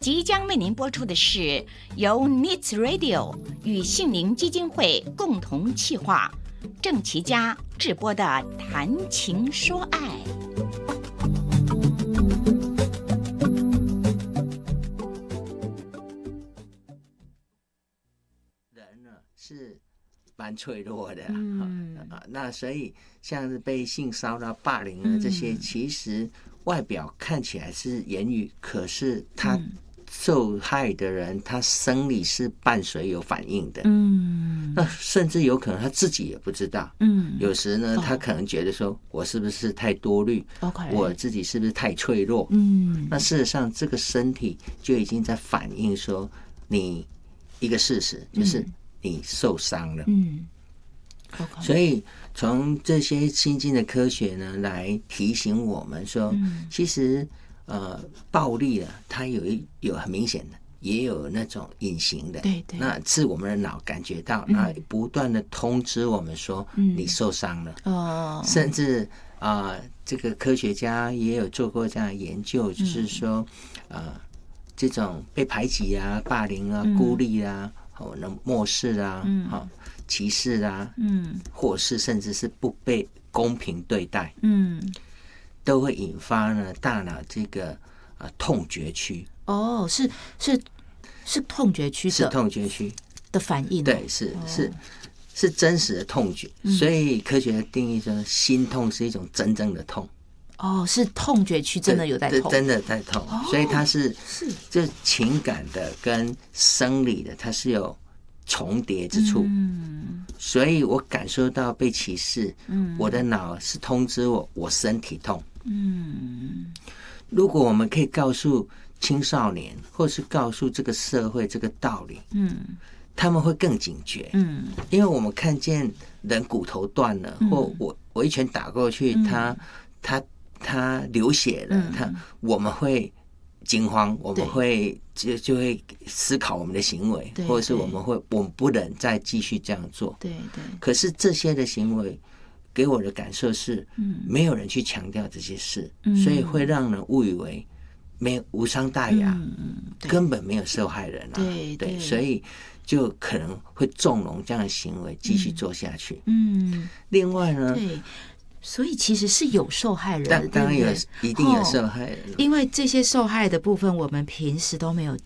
即将为您播出的是由 Needs Radio 与杏林基金会共同企划，郑琦家制播的《谈情说爱》。 人呢是蛮脆弱的，那所以像是被性骚扰、霸凌的这些，其实外表看起来是言语，可是他受害的人，他生理是伴随有反应的，那甚至有可能他自己也不知道，有时呢，他可能觉得说，我是不是太多虑，我自己是不是太脆弱，那事实上这个身体就已经在反映说，你一个事实就是你受伤了，所以从这些新进的科学呢，来提醒我们说，其实暴力啊，它有很明显的，也有那种隐形的，对，那是我们的脑感觉到，那不断的通知我们说，你受伤了，甚至这个科学家也有做过这样的研究，就是说这种被排挤啊、霸凌啊、孤立啊、漠视啊、歧视啊，或是甚至是不被公平对待，都会引发呢大脑这个痛觉区。是痛觉区的，是痛觉区的反应，对，是真实的痛觉。所以科学的定义说，心痛是一种真正的痛。是痛觉区真的有在痛，真的在痛，所以它是就情感的跟生理的，它是有重叠之处，所以我感受到被歧视，我的脑是通知我身体痛，如果我们可以告诉青少年，或是告诉这个社会这个道理，他们会更警觉，因为我们看见人骨头断了，或我一拳打过去，他流血了，我们会惊慌，我们会就会思考我们的行为，或者是我们不能再继续这样做。对。可是这些的行为给我的感受是，没有人去强调这些事，所以会让人误以为无伤大雅，根本没有受害人啊。对，所以就可能会纵容这样的行为继续做下去。另外呢，所以其实是有受害人的，当然有，一定有受害人，因为这些受害的部分我们平时都没有